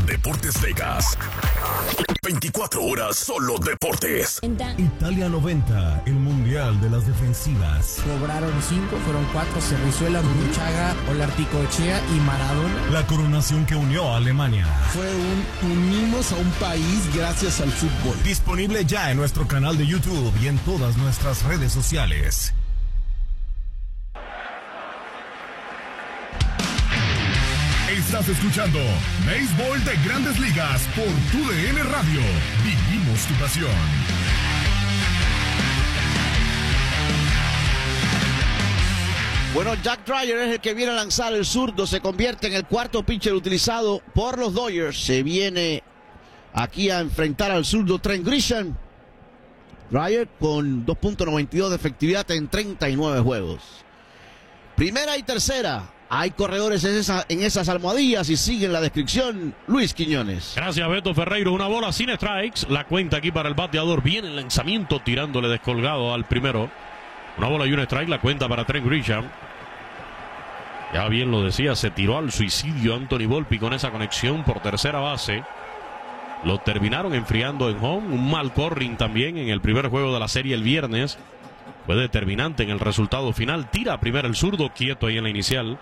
Deportes Vegas. 24 horas solo deportes. Italia 90, el mundial de las defensivas. Cobraron 5, fueron 4, Cerrizuela, Burruchaga, Olarticoechea y Maradona. La coronación que unió a Alemania. Fue unimos a un país gracias al fútbol. Disponible ya en nuestro canal de YouTube y en todas nuestras redes sociales. Estás escuchando Béisbol de Grandes Ligas por TUDN Radio. Vivimos tu pasión. Bueno, Jack Dreyer es el que viene a lanzar el zurdo. Se convierte en el cuarto pitcher utilizado por los Dodgers. Se viene aquí a enfrentar al zurdo Trent Grisham. Dreyer con 2.92 de efectividad en 39 juegos. Primera y tercera. Hay corredores en esas almohadillas y siguen la descripción Luis Quiñones. Gracias, Beto Ferreiro. Una bola sin strikes. La cuenta aquí para el bateador. Viene el lanzamiento tirándole descolgado al primero. Una bola y un strike. La cuenta para Trent Grisham. Ya bien lo decía, se tiró al suicidio Anthony Volpi con esa conexión por tercera base. Lo terminaron enfriando en home. Un mal corring también en el primer juego de la serie el viernes. Fue determinante en el resultado final. Tira primero el zurdo, quieto ahí en la inicial.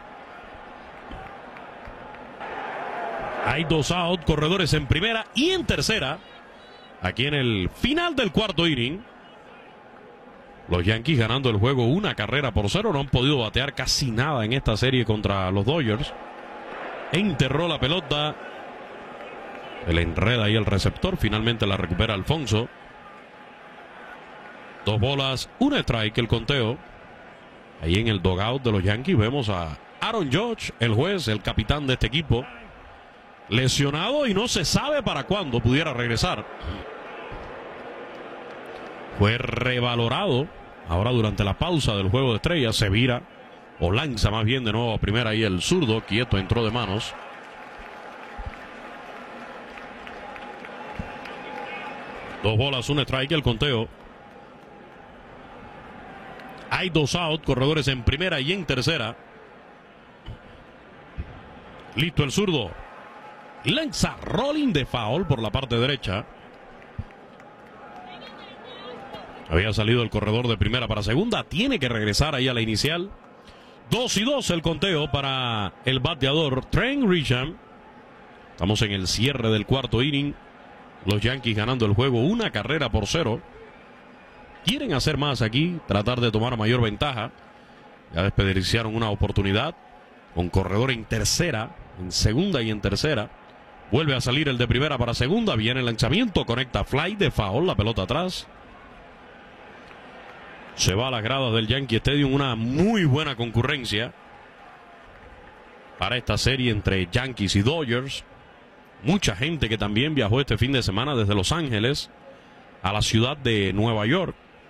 Hay 2 out, corredores en primera y en tercera. Aquí en el final del cuarto inning. Los Yankees ganando el juego 1-0. No han podido batear casi nada en esta serie contra los Dodgers. Enterró la pelota. Le enreda ahí el receptor. Finalmente la recupera Alfonso. 2 bolas, 1 strike el conteo. Ahí en el dugout de los Yankees vemos a Aaron Judge, el juez, el capitán de este equipo. Lesionado y no se sabe para cuándo pudiera regresar. Fue revalorado. Ahora durante la pausa del juego de estrellas se vira o lanza más bien de nuevo a primera ahí el zurdo. Quieto, entró de manos. Dos bolas, 1 strike el conteo. Hay 2 out, corredores en primera y en tercera. Listo el zurdo. Lanza rolling de foul por la parte derecha. Había salido el corredor de primera para segunda. Tiene que regresar ahí a la inicial. 2-2 el conteo para el bateador Trent Grisham. Estamos en el cierre del cuarto inning. Los Yankees ganando el juego 1-0. Quieren hacer más aquí, tratar de tomar mayor ventaja. Ya desperdiciaron una oportunidad con corredor en tercera, en segunda y en tercera. Vuelve a salir el de primera para segunda. Viene el lanzamiento, conecta fly de foul, la pelota atrás. Se va a las gradas del Yankee Stadium. Una muy buena concurrencia para esta serie entre Yankees y Dodgers. Mucha gente que también viajó este fin de semana desde Los Ángeles a la ciudad de Nueva York.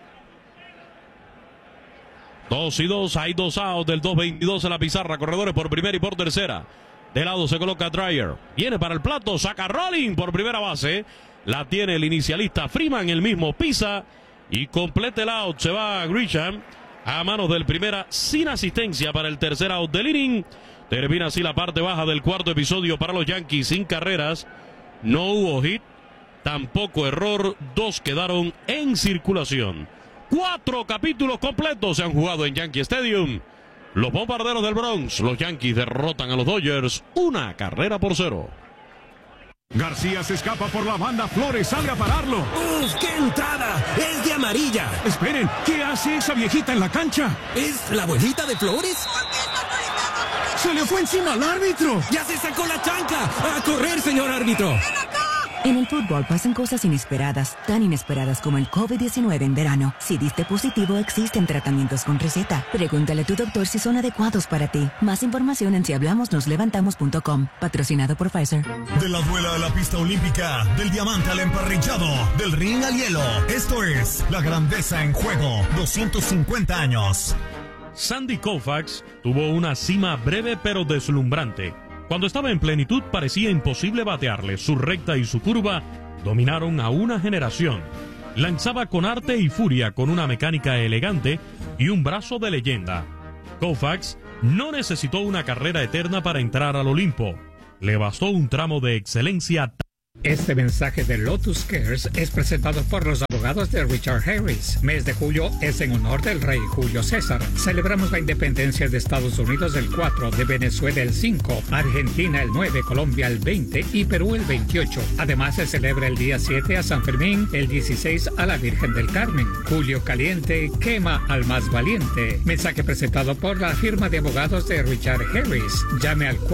2-2, hay 2 outs del 2-22 en la pizarra. Corredores por primera y por tercera. De lado se coloca Dreyer. Viene para el plato, saca rolling por primera base. La tiene el inicialista Freeman, el mismo pisa. Y completa el out. Se va Grisham a manos del primera sin asistencia para el tercer out del inning. Termina así la parte baja del cuarto episodio para los Yankees sin carreras. No hubo hit, tampoco error. 2 quedaron en circulación. 4 capítulos completos se han jugado en Yankee Stadium. Los bombarderos del Bronx, los Yankees derrotan a los Dodgers 1-0. García se escapa por la banda, Flores sale a pararlo. ¡Uf, qué entrada! ¡Es de amarilla! Esperen, ¿qué hace esa viejita en la cancha? ¿Es la abuelita de Flores? ¡Se le fue encima al árbitro! ¡Ya se sacó la chanca! ¡A correr, señor árbitro! En el fútbol pasan cosas inesperadas, tan inesperadas como el COVID-19 en verano. Si diste positivo, existen tratamientos con receta. Pregúntale a tu doctor si son adecuados para ti. Más información en sihablamosnoslevantamos.com. Patrocinado por Pfizer. De la duela a la pista olímpica, del diamante al emparrillado, del ring al hielo. Esto es La Grandeza en Juego, 250 años. Sandy Koufax tuvo una cima breve pero deslumbrante. Cuando estaba en plenitud parecía imposible batearle. Su recta y su curva dominaron a una generación. Lanzaba con arte y furia, con una mecánica elegante y un brazo de leyenda. Koufax no necesitó una carrera eterna para entrar al Olimpo. le bastó un tramo de excelencia. Este mensaje de Lotus Cares es presentado por los abogados de Richard Harris. Mes de julio es en honor del rey Julio César. Celebramos la independencia de Estados Unidos el 4, de Venezuela el 5, Argentina el 9, Colombia el 20 y Perú el 28. Además se celebra el día 7 a San Fermín, el 16 a la Virgen del Carmen. Julio caliente quema al más valiente. Mensaje presentado por la firma de abogados de Richard Harris. Llame al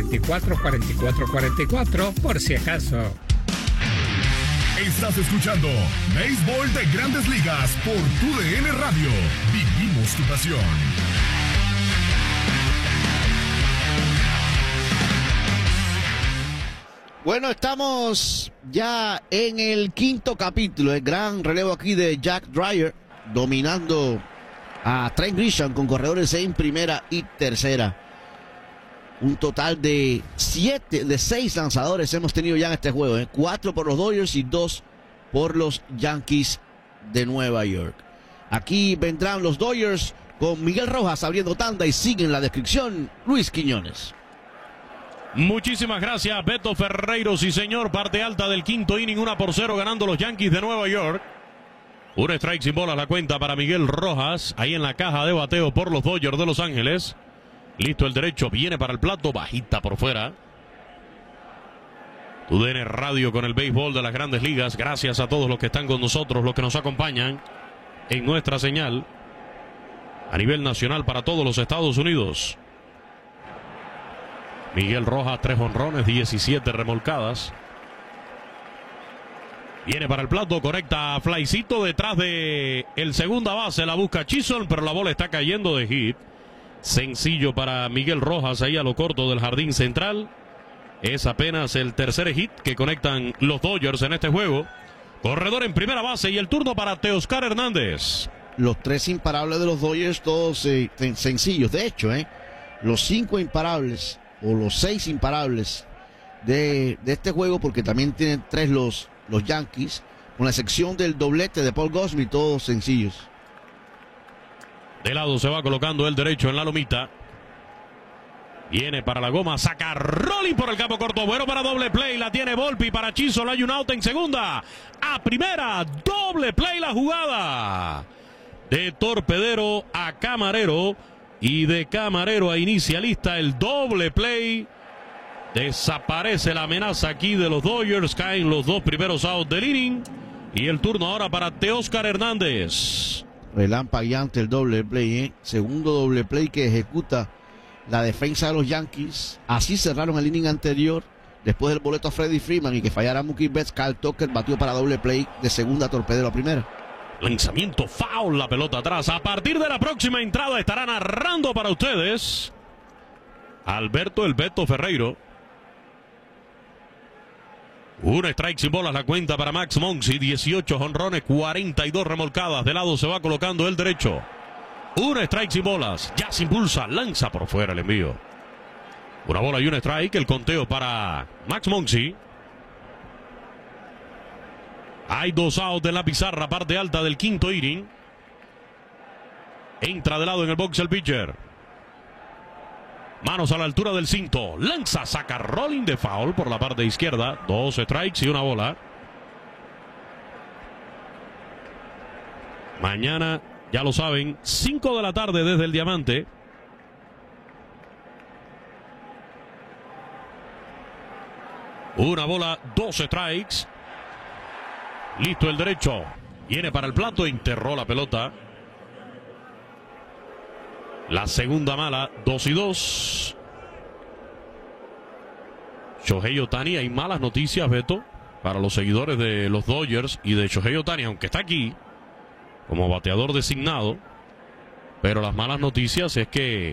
444-4444 por si acaso. Estás escuchando Béisbol de Grandes Ligas por TUDN Radio. Vivimos tu pasión. Bueno, estamos ya en el quinto capítulo. El gran relevo aquí de Jack Dreyer, dominando a Trent Grisham con corredores en primera y tercera. Un total de 6 lanzadores hemos tenido ya en este juego, 4 por los Dodgers y 2 por los Yankees de Nueva York. Aquí vendrán los Dodgers con Miguel Rojas abriendo tanda y siguen la descripción Luis Quiñones. Muchísimas gracias, Beto Ferreiro. Sí, señor, parte alta del quinto inning, 1-0 ganando los Yankees de Nueva York. Un strike sin bolas la cuenta para Miguel Rojas, ahí en la caja de bateo por los Dodgers de Los Ángeles. Listo el derecho, viene para el plato, bajita por fuera. TUDN Radio con el béisbol de las Grandes Ligas. Gracias a todos los que están con nosotros, los que nos acompañan en nuestra señal a nivel nacional para todos los Estados Unidos. Miguel Rojas, 3 jonrones, 17 remolcadas. Viene para el plato, correcta flycito detrás de el segunda base, la busca Chisholm, pero la bola está cayendo de hit. Sencillo para Miguel Rojas ahí a lo corto del jardín central. Es apenas el tercer hit que conectan los Dodgers en este juego. Corredor en primera base y el turno para Teoscar Hernández. Los 3 imparables de los Dodgers, todos sencillos. De hecho, los 5 imparables o los 6 imparables de este juego, porque también tienen 3 los Yankees, con la excepción del doblete de Paul Goldschmidt, todos sencillos. De lado se va colocando el derecho en la lomita. Viene para la goma, saca Rolling por el campo corto. Bueno para doble play, la tiene Volpi para Chisholm. Hay un out en segunda. A primera, doble play la jugada. De torpedero a camarero. Y de camarero a inicialista, el doble play. Desaparece la amenaza aquí de los Dodgers. Caen los 2 primeros outs del inning. Y el turno ahora para Teoscar Hernández. Relampagueante el doble play, Segundo doble play que ejecuta la defensa de los Yankees. Así cerraron el inning anterior. Después del boleto a Freddie Freeman y que fallara Mookie Betts, Kyle Tucker batió para doble play de segunda, torpedero a primera. Lanzamiento foul, la pelota atrás. A partir de la próxima entrada estará narrando para ustedes Alberto el Beto Ferreiro. Un strike sin bolas la cuenta para Max Muncy, 18 jonrones, 42 remolcadas. De lado se va colocando el derecho. Un strike sin bolas, ya se impulsa, lanza por fuera el envío. Una bola y un strike, el conteo para Max Muncy. Hay 2 outs de la pizarra, parte alta del quinto inning. Entra de lado en el box el pitcher. Manos a la altura del cinto. Lanza, saca rolling de foul por la parte izquierda. 2 strikes y una bola. Mañana, ya lo saben, 5 de la tarde desde el Diamante. Una bola, 2 strikes. Listo el derecho. Viene para el plato, enterró la pelota. La segunda mala, 2-2. Shohei Ohtani, hay malas noticias, Beto, para los seguidores de los Dodgers y de Shohei Ohtani, aunque está aquí como bateador designado. Pero las malas noticias es que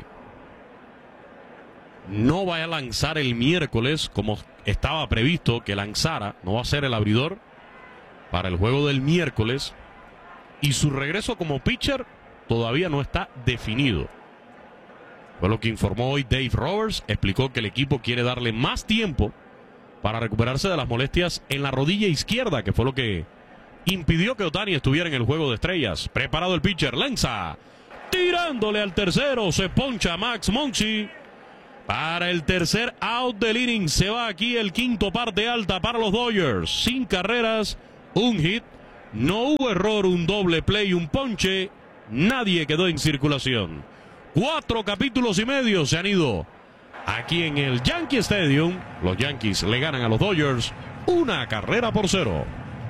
no va a lanzar el miércoles como estaba previsto que lanzara. No va a ser el abridor para el juego del miércoles. Y su regreso como pitcher todavía no está definido. Fue lo que informó hoy Dave Roberts. Explicó que el equipo quiere darle más tiempo para recuperarse de las molestias en la rodilla izquierda, que fue lo que impidió que Ohtani estuviera en el juego de estrellas. Preparado el pitcher, lanza, tirándole al tercero, se poncha Max Muncy. Para el tercer out del inning se va aquí el quinto parte alta para los Dodgers. Sin carreras, un hit, no hubo error, un doble play, un ponche, nadie quedó en circulación. 4 capítulos y medio se han ido aquí en el Yankee Stadium. Los Yankees le ganan a los Dodgers 1-0.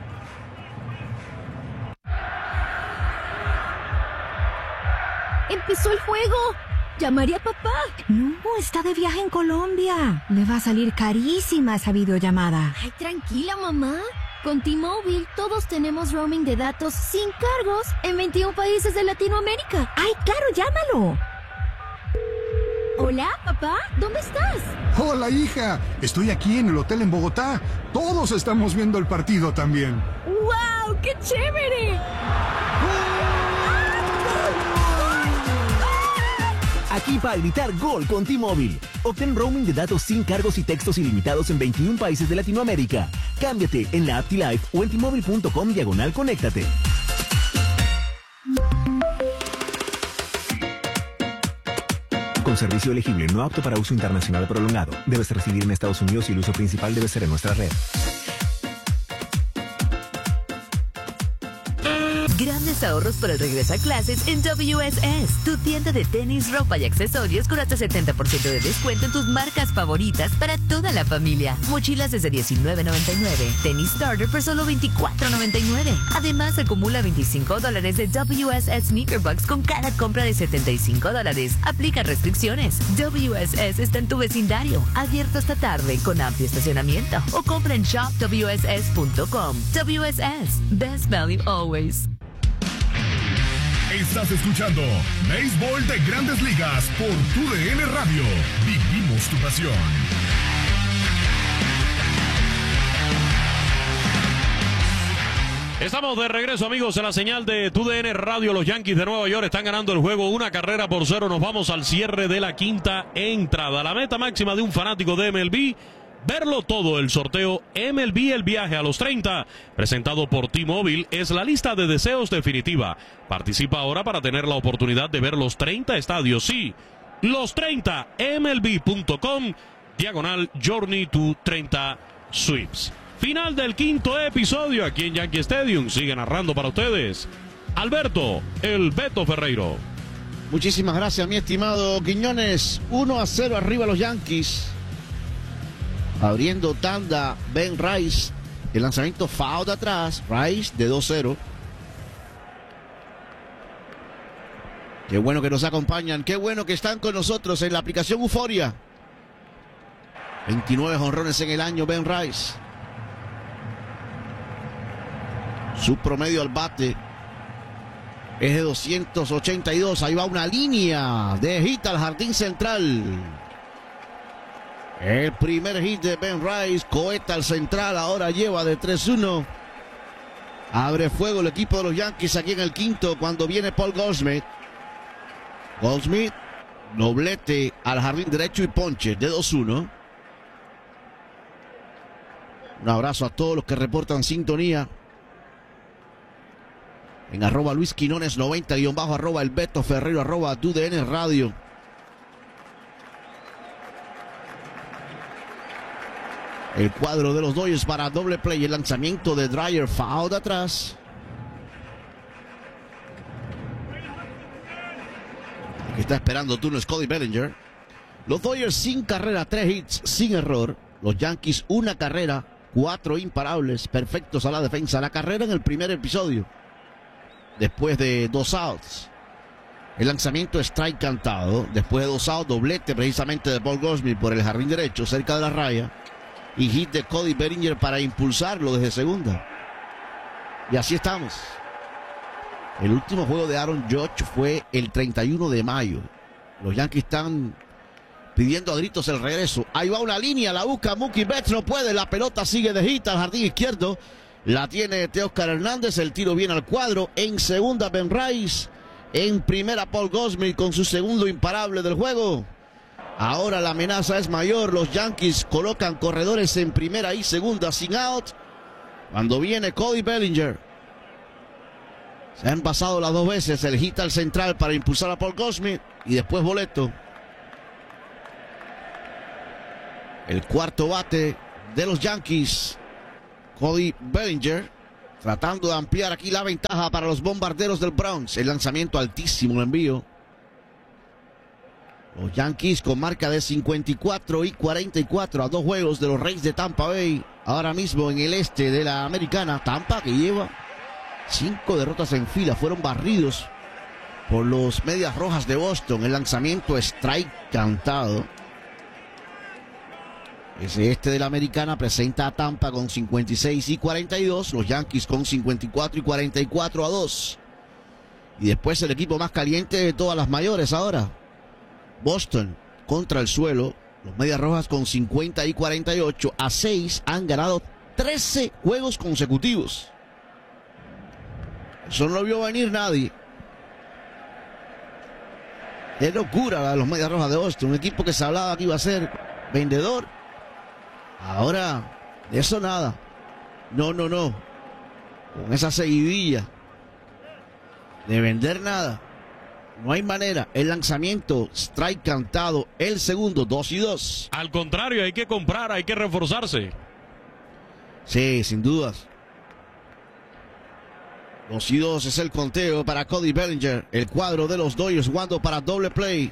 ¡Empezó el juego! ¡Llamaré a papá! No, está de viaje en Colombia. Le va a salir carísima esa videollamada. Ay, tranquila, mamá. Con T-Mobile todos tenemos roaming de datos sin cargos en 21 países de Latinoamérica. ¡Ay, claro, llámalo! Hola, papá, ¿dónde estás? Hola, hija. Estoy aquí en el hotel en Bogotá. Todos estamos viendo el partido también. ¡Wow! ¡Qué chévere! Aquí para gritar gol con T-Mobile. Obtén roaming de datos sin cargos y textos ilimitados en 21 países de Latinoamérica. Cámbiate en la app T-Life o en T-Mobile.com/conéctate. Con servicio elegible, no apto para uso internacional prolongado. Debes residir en Estados Unidos y el uso principal debe ser en nuestra red. Grandes ahorros por el regreso a clases en WSS, tu tienda de tenis, ropa y accesorios con hasta 70% de descuento en tus marcas favoritas para toda la familia. Mochilas desde $19.99, tenis starter por solo $24.99. Además, acumula $25 de WSS Sneaker Bucks con cada compra de $75. Aplica restricciones. WSS está en tu vecindario, abierto esta tarde con amplio estacionamiento o compra en shopwss.com. WSS, best value always. Estás escuchando Béisbol de Grandes Ligas por TUDN Radio. Vivimos tu pasión. Estamos de regreso, amigos, en la señal de TUDN Radio. Los Yankees de Nueva York están ganando el juego 1-0. Nos vamos al cierre de la quinta entrada. La meta máxima de un fanático de MLB: verlo todo. El sorteo MLB El Viaje a los 30, presentado por T-Mobile, es la lista de deseos definitiva. Participa ahora para tener la oportunidad de ver los 30 estadios. Sí, los 30. MLB.com/Journey to 30 Sweeps. Final del quinto episodio aquí en Yankee Stadium. Sigue narrando para ustedes Alberto El Beto Ferreiro. Muchísimas gracias, mi estimado Quiñones. 1-0 arriba los Yankees. Abriendo tanda, Ben Rice. El lanzamiento foul de atrás. Rice de 2-0. Qué bueno que nos acompañan. Qué bueno que están con nosotros en la aplicación Euforia. 29 jonrones en el año, Ben Rice. Su promedio al bate es de 282. Ahí va una línea de hit al jardín central. El primer hit de Ben Rice, coheta al central, ahora lleva de 3-1. Abre fuego el equipo de los Yankees aquí en el quinto cuando viene Paul Goldschmidt. Goldschmidt, doblete al jardín derecho y ponche de 2-1. Un abrazo a todos los que reportan sintonía en @LuisQuinones90, @ @El Ferreiro, @TUDN Radio. El cuadro de los Dodgers para doble play. El lanzamiento de Dreyer, foul de atrás. El que está esperando turno es Cody Bellinger. Los Dodgers sin carrera, 3 hits, sin error. Los Yankees 1 carrera, 4 imparables, perfectos a la defensa. La carrera en el primer episodio, después de 2 outs. El lanzamiento strike cantado. Después de 2 outs, doblete precisamente de Paul Goldschmidt por el jardín derecho, cerca de la raya. Y hit de Cody Bellinger para impulsarlo desde segunda. Y así estamos. El último juego de Aaron Judge fue el 31 de mayo. Los Yankees están pidiendo a gritos el regreso. Ahí va una línea, la busca Mookie Betts, no puede. La pelota sigue de hit al jardín izquierdo. La tiene Teóscar Hernández, el tiro viene al cuadro. En segunda Ben Rice. En primera Paul Goldschmidt con su segundo imparable del juego. Ahora la amenaza es mayor. Los Yankees colocan corredores en primera y segunda sin out. Cuando viene Cody Bellinger. Se han pasado las 2 veces. El hit al central para impulsar a Paul Goldschmidt. Y después boleto. El cuarto bate de los Yankees, Cody Bellinger, tratando de ampliar aquí la ventaja para los bombarderos del Bronx. El lanzamiento altísimo, el envío. Los Yankees con marca de 54 y 44 a 2 juegos de los Reyes de Tampa Bay. Ahora mismo en el este de la Americana. Tampa, que lleva 5 derrotas en fila, fueron barridos por los Medias Rojas de Boston. El lanzamiento strike cantado. Ese este de la Americana presenta a Tampa con 56 y 42. Los Yankees con 54 y 44 a 2. Y después el equipo más caliente de todas las mayores ahora. Boston contra el suelo. Los Medias Rojas con 50 y 48 a 6 han ganado 13 juegos consecutivos. Eso no lo vio venir nadie. Qué locura la de los Medias Rojas de Boston. Un equipo que se hablaba que iba a ser vendedor. Ahora, de eso nada. No. Con esa seguidilla de vender nada. No hay manera. El lanzamiento, strike cantado, el segundo, 2-2. Al contrario, hay que comprar, hay que reforzarse. Sí, sin dudas. 2-2 es el conteo para Cody Bellinger. El cuadro de los Dodgers jugando para doble play.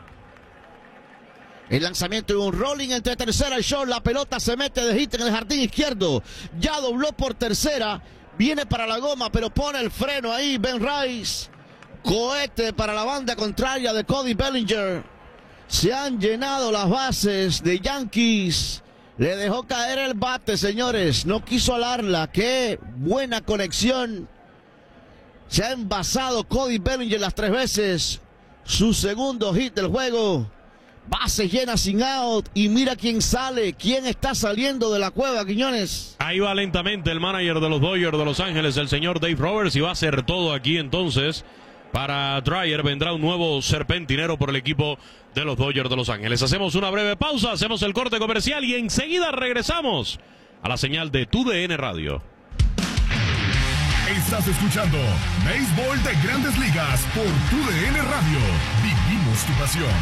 El lanzamiento y un rolling entre tercera y short. La pelota se mete de hit en el jardín izquierdo. Ya dobló por tercera. Viene para la goma, pero pone el freno ahí Ben Rice. Cohete para la banda contraria de Cody Bellinger. Se han llenado las bases de Yankees. Le dejó caer el bate, señores. No quiso alarla. Qué buena conexión. Se ha envasado Cody Bellinger las 3 veces. Su segundo hit del juego. Bases llenas sin out. Y mira quién sale. Quién está saliendo de la cueva, Quiñones. Ahí va lentamente el manager de los Dodgers de Los Ángeles, el señor Dave Roberts. Y va a hacer todo aquí entonces. Para Dreyer vendrá un nuevo serpentinero por el equipo de los Dodgers de Los Ángeles. Hacemos una breve pausa, hacemos el corte comercial y enseguida regresamos a la señal de TUDN Radio. Estás escuchando Béisbol de Grandes Ligas por TUDN Radio. Vivimos tu pasión.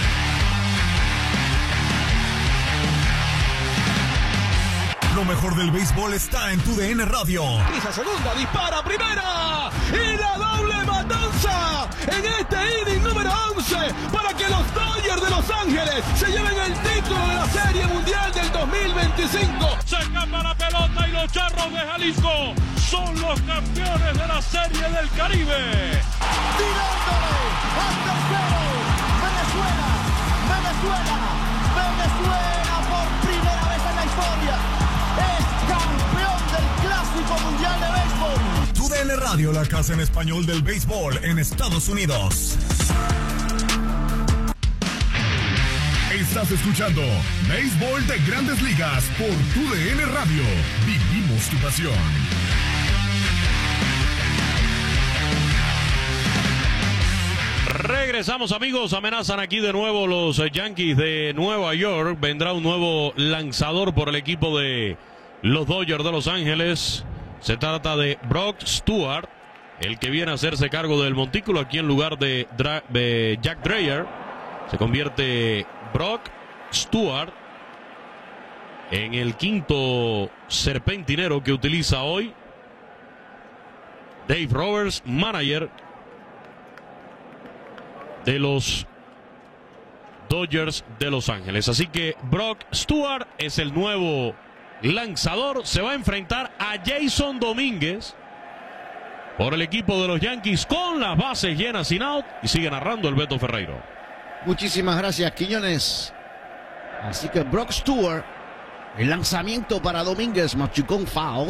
Lo mejor del béisbol está en TUDN Radio. Pisa segunda, dispara primera y la doble matanza en este inning número 11 para que los Dodgers de Los Ángeles se lleven el título de la Serie Mundial del 2025. Se escapa la pelota y los Charros de Jalisco son los campeones de la Serie del Caribe. Tirándole al tercero. Venezuela por primera vez en la historia es campeón del Clásico Mundial de Béisbol. TUDN Radio, la casa en español del béisbol en Estados Unidos. Estás escuchando Béisbol de Grandes Ligas por TUDN Radio. Vivimos tu pasión. Regresamos, amigos. Amenazan aquí de nuevo los Yankees de Nueva York. Vendrá un nuevo lanzador por el equipo de los Dodgers de Los Ángeles. Se trata de Brock Stewart, el que viene a hacerse cargo del montículo aquí en lugar de Jack Dreyer. Se convierte Brock Stewart en el quinto serpentinero que utiliza hoy Dave Roberts, manager de los Dodgers de Los Ángeles. Así que Brock Stewart es el nuevo lanzador. Se va a enfrentar a Jason Domínguez por el equipo de los Yankees con las bases llenas sin out. Y sigue narrando el Beto Ferreiro. Muchísimas gracias, Quiñones. Así que Brock Stewart, el lanzamiento para Domínguez, machucón foul.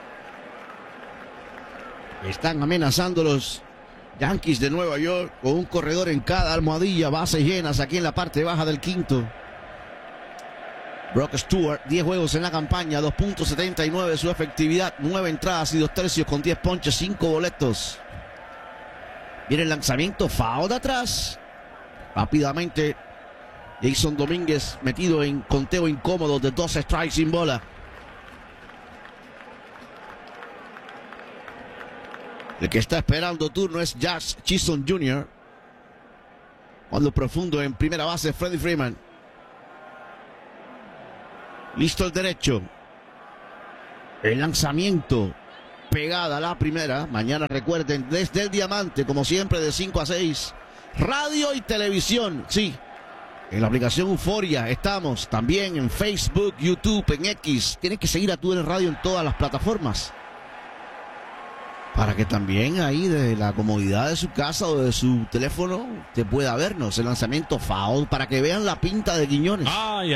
Están amenazando los Yankees de Nueva York con un corredor en cada almohadilla, bases llenas aquí en la parte baja del quinto. Brock Stewart, 10 juegos en la campaña, 2.79 su efectividad, 9 entradas y 2 tercios con 10 ponches, 5 boletos. Viene el lanzamiento, foul de atrás. Rápidamente, Jason Domínguez metido en conteo incómodo de 2 strikes sin bola. El que está esperando turno es Jazz Chisholm Jr. Cuando profundo en primera base, Freddie Freeman. Listo el derecho. El lanzamiento. Pegada la primera. Mañana recuerden, desde el Diamante, como siempre, de 5 a 6. Radio y televisión. Sí. En la aplicación Euforia estamos. También en Facebook, YouTube, en X. Tienes que seguir a TUDN Radio en todas las plataformas. Para que también ahí de la comodidad de su casa o de su teléfono te pueda vernos. El lanzamiento foul para que vean la pinta de Quiñones. Ay.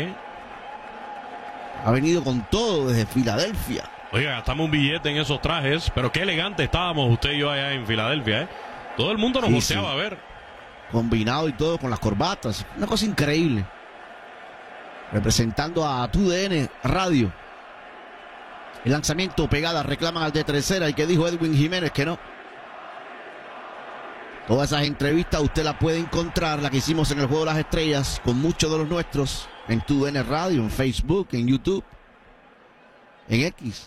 Ha venido con todo desde Filadelfia. Oiga, gastamos un billete en esos trajes, pero qué elegante estábamos usted y yo allá en Filadelfia, ¿eh? Todo el mundo nos volteaba a ver. Combinado y todo con las corbatas. Una cosa increíble. Representando a TUDN Radio. El lanzamiento, pegada, reclaman al de tercera. ¿Y que dijo Edwin Jiménez? Que no. Todas esas entrevistas usted las puede encontrar, la que hicimos en el Juego de las Estrellas, con muchos de los nuestros, en TUDN Radio, en Facebook, en YouTube, en X.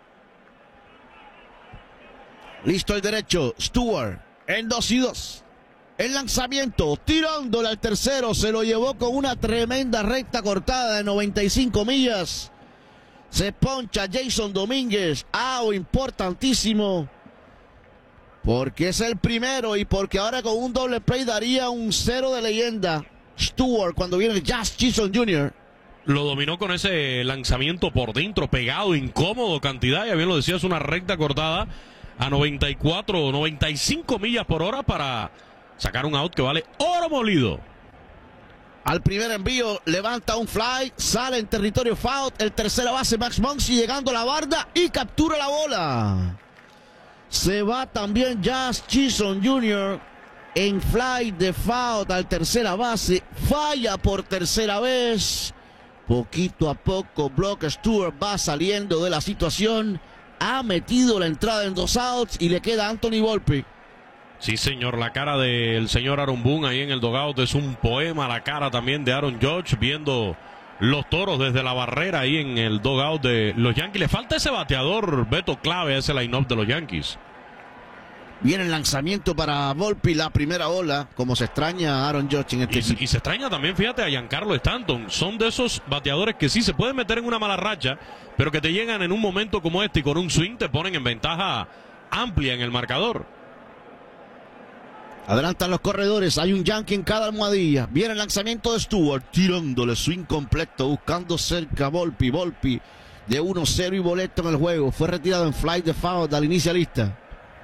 Listo el derecho, Stewart, en 2-2. El lanzamiento, tirándole al tercero, se lo llevó con una tremenda recta cortada de 95 millas. Se poncha Jason Domínguez, importantísimo, porque es el primero y porque ahora con un doble play daría un 0 de leyenda. Stewart, cuando viene Jazz Chisholm Jr. Lo dominó con ese lanzamiento por dentro, pegado, incómodo, cantidad, ya bien lo decías, una recta cortada a 94 o 95 millas por hora para sacar un out que vale oro molido. Al primer envío, levanta un fly, sale en territorio foul, el tercera base Max Muncy llegando a la barda y captura la bola. Se va también Jazz Chisholm Jr. en fly de foul al tercera base, falla por tercera vez. Poquito a poco, Brock Stewart va saliendo de la situación, ha metido la entrada en 2 outs y le queda Anthony Volpe. Sí, señor, la cara del señor Aaron Boone ahí en el dugout es un poema, la cara también de Aaron Judge viendo los toros desde la barrera ahí en el dugout de los Yankees. Le falta ese bateador, Beto, clave a ese line-up de los Yankees. Viene el lanzamiento para Volpe, la primera bola, como se extraña a Aaron Judge en este y se extraña también, fíjate, a Giancarlo Stanton. Son de esos bateadores que sí se pueden meter en una mala racha, pero que te llegan en un momento como este y con un swing te ponen en ventaja amplia en el marcador. Adelantan los corredores, hay un Yankee en cada almohadilla. Viene el lanzamiento de Stewart, tirándole swing completo, buscando cerca Volpe de 1-0 y boleto en el juego. Fue retirado en fly de foul del inicialista.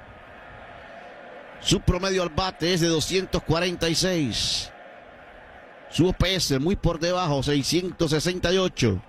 Su promedio al bate es de 246. Su OPS muy por debajo, 668.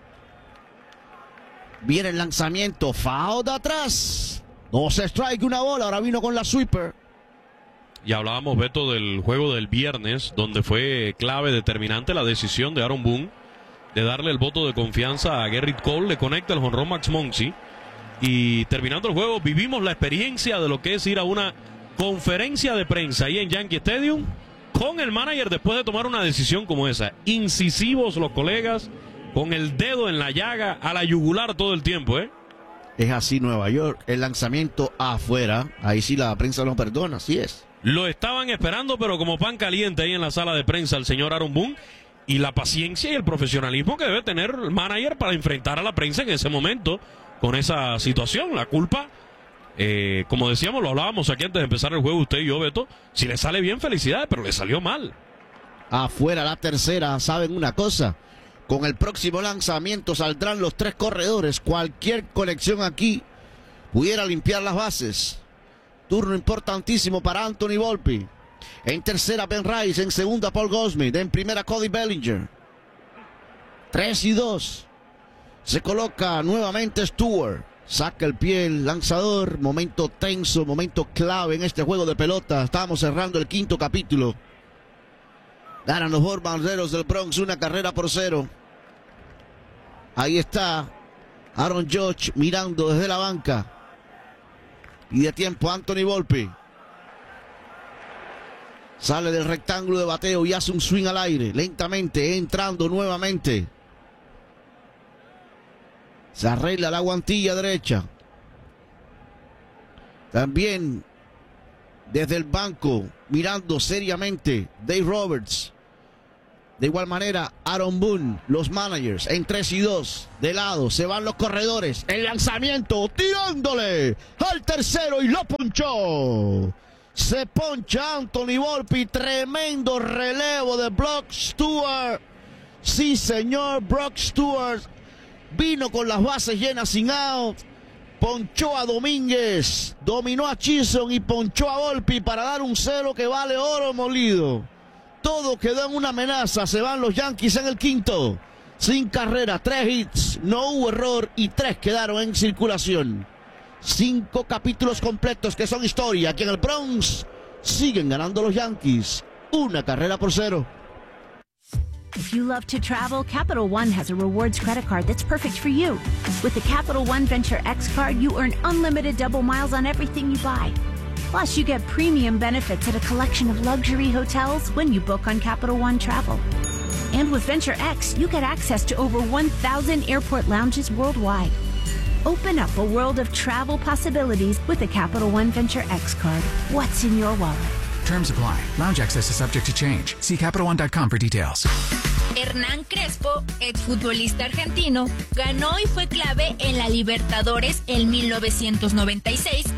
Viene el lanzamiento, foul de atrás. 2 strike, una bola, ahora vino con la sweeper. Y hablábamos, Beto, del juego del viernes, donde fue clave, determinante la decisión de Aaron Boone de darle el voto de confianza a Gerrit Cole. Le conecta el jonrón Max Muncy. Y terminando el juego, vivimos la experiencia de lo que es ir a una conferencia de prensa ahí en Yankee Stadium con el manager después de tomar una decisión como esa. Incisivos los colegas, con el dedo en la llaga, a la yugular todo el tiempo, ¿eh? Es así Nueva York, el lanzamiento afuera, ahí sí la prensa no perdona, así es. Lo estaban esperando, pero como pan caliente ahí en la sala de prensa el señor Aaron Boone, y la paciencia y el profesionalismo que debe tener el manager para enfrentar a la prensa en ese momento con esa situación. La culpa, como decíamos, lo hablábamos aquí antes de empezar el juego, usted y yo, Beto, si le sale bien, felicidades, pero le salió mal. Afuera la tercera, ¿saben una cosa? Con el próximo lanzamiento saldrán los 3 corredores. Cualquier conexión aquí pudiera limpiar las bases. Turno importantísimo para Anthony Volpe. En tercera Ben Rice, en segunda Paul Goldschmidt, en primera Cody Bellinger. 3-2. Se coloca nuevamente Stewart. Saca el pie el lanzador. Momento tenso, momento clave en este juego de pelota. Estamos cerrando el 5º capítulo. Ganan los Bombarderos del Bronx 1-0. Ahí está Aaron Judge mirando desde la banca. Y de tiempo Anthony Volpe. Sale del rectángulo de bateo y hace un swing al aire. Lentamente, entrando nuevamente. Se arregla la guantilla derecha. También desde el banco, mirando seriamente, Dave Roberts. De igual manera, Aaron Boone, los managers en 3-2. De lado, se van los corredores. El lanzamiento, tirándole al tercero y lo ponchó. Se poncha Anthony Volpe. Tremendo relevo de Brock Stewart. Sí, señor, Brock Stewart vino con las bases llenas sin out. Ponchó a Domínguez. Dominó a Chisholm y ponchó a Volpe para dar un 0 que vale oro molido. Todo quedó en una amenaza. Se van los Yankees en el quinto. Sin carrera, 3 hits, no hubo error y 3 quedaron en circulación. 5 capítulos completos que son historia. Aquí en el Bronx siguen ganando los Yankees. 1 carrera por 0. If you love to travel, Capital One has a rewards credit card that's perfect for you. With the Capital One Venture X card, you earn unlimited double miles on everything you buy. Plus, you get premium benefits at a collection of luxury hotels when you book on Capital One Travel. And with Venture X, you get access to over 1,000 airport lounges worldwide. Open up a world of travel possibilities with the Capital One Venture X card. What's in your wallet? Terms apply. Lounge access is subject to change. See CapitalOne.com for details. Hernán Crespo, exfutbolista argentino, ganó y fue clave en la Libertadores en 1996